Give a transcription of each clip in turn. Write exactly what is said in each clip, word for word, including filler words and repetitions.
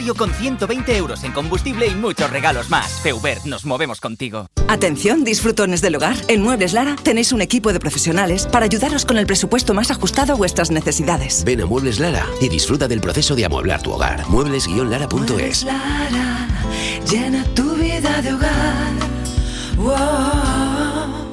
Con ciento veinte euros en combustible y muchos regalos más. Feubert, nos movemos contigo. Atención, disfrutones del hogar. En Muebles Lara tenéis un equipo de profesionales para ayudaros con el presupuesto más ajustado a vuestras necesidades. Ven a Muebles Lara y disfruta del proceso de amueblar tu hogar. Muebles guion lara punto es. Muebles Lara, llena tu vida de hogar. Wow.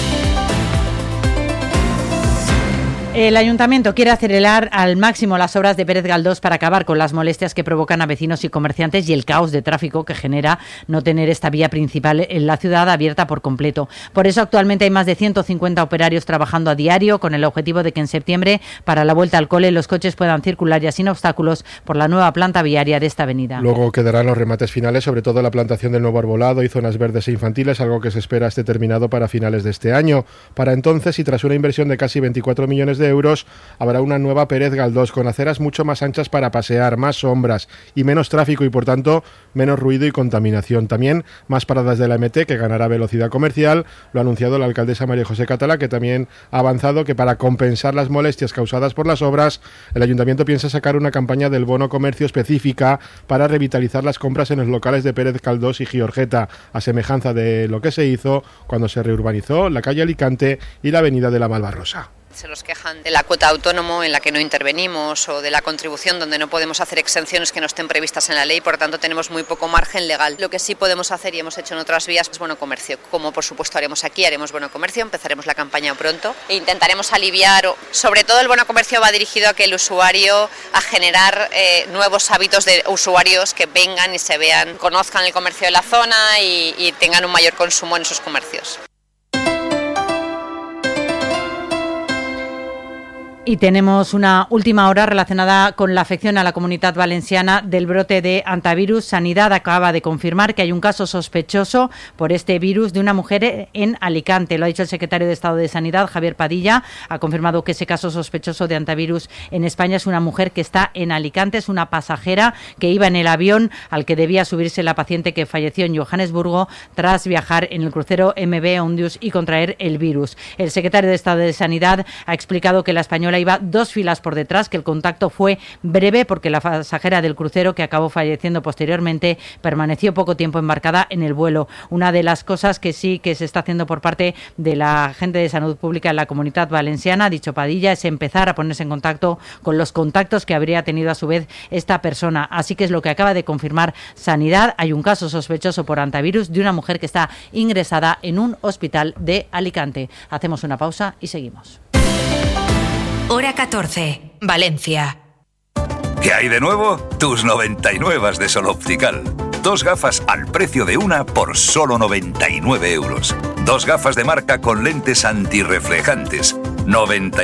El Ayuntamiento quiere acelerar al máximo las obras de Pérez Galdós para acabar con las molestias que provocan a vecinos y comerciantes y el caos de tráfico que genera no tener esta vía principal en la ciudad abierta por completo. Por eso actualmente hay más de ciento cincuenta operarios trabajando a diario con el objetivo de que en septiembre, para la vuelta al cole, los coches puedan circular ya sin obstáculos por la nueva planta viaria de esta avenida. Luego quedarán los remates finales, sobre todo la plantación del nuevo arbolado y zonas verdes e infantiles, algo que se espera esté terminado para finales de este año. Para entonces, y tras una inversión de casi veinticuatro millones de euros, habrá una nueva Pérez Galdós con aceras mucho más anchas para pasear, más sombras y menos tráfico y por tanto menos ruido y contaminación. También más paradas de la eme te, que ganará velocidad comercial. Lo ha anunciado la alcaldesa María José Catalá, que también ha avanzado que para compensar las molestias causadas por las obras, el ayuntamiento piensa sacar una campaña del bono comercio específica para revitalizar las compras en los locales de Pérez Galdós y Giorgeta, a semejanza de lo que se hizo cuando se reurbanizó la calle Alicante y la avenida de la Malvarrosa. Se nos quejan de la cuota autónomo en la que no intervenimos o de la contribución donde no podemos hacer exenciones que no estén previstas en la ley, por lo tanto tenemos muy poco margen legal. Lo que sí podemos hacer y hemos hecho en otras vías es bono comercio, como por supuesto haremos aquí, haremos bono comercio, empezaremos la campaña pronto e intentaremos aliviar, sobre todo el bono comercio va dirigido a que el usuario, a generar eh, nuevos hábitos de usuarios que vengan y se vean, conozcan el comercio de la zona y, y tengan un mayor consumo en esos comercios. Y tenemos una última hora relacionada con la afección a la Comunitat Valenciana del brote de hantavirus. Sanidad acaba de confirmar que hay un caso sospechoso por este virus de una mujer en Alicante. Lo ha dicho el secretario de Estado de Sanidad, Javier Padilla. Ha confirmado que ese caso sospechoso de hantavirus en España es una mujer que está en Alicante. Es una pasajera que iba en el avión al que debía subirse la paciente que falleció en Johannesburgo tras viajar en el crucero eme ve Ondius y contraer el virus. El secretario de Estado de Sanidad ha explicado que la española iba dos filas por detrás, que el contacto fue breve porque la pasajera del crucero, que acabó falleciendo posteriormente, permaneció poco tiempo embarcada en el vuelo. Una de las cosas que sí que se está haciendo por parte de la gente de salud pública en la Comunitat Valenciana, ha dicho Padilla, es empezar a ponerse en contacto con los contactos que habría tenido a su vez esta persona. Así que es lo que acaba de confirmar Sanidad. Hay un caso sospechoso por hantavirus de una mujer que está ingresada en un hospital de Alicante. Hacemos una pausa y seguimos. Hora catorce, Valencia. ¿Qué hay de nuevo? Tus noventa y nueve de Sol Optical. Dos gafas al precio de una por solo noventa y nueve euros. Dos gafas de marca con lentes antirreflejantes. noventa